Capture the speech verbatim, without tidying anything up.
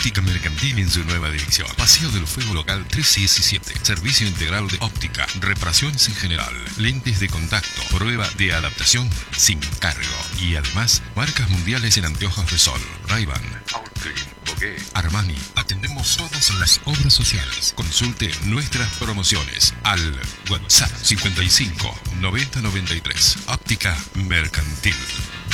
Óptica Mercantil en su nueva dirección. Paseo del Fuego Local trescientos diecisiete. Servicio integral de óptica, reparaciones en general, lentes de contacto, prueba de adaptación sin cargo. Y además, marcas mundiales en anteojos de sol. Ray-Ban, Outclean, Bokeh, Armani. Atendemos todas las obras sociales. Consulte nuestras promociones al WhatsApp cincuenta y cinco noventa noventa y tres. Óptica Mercantil.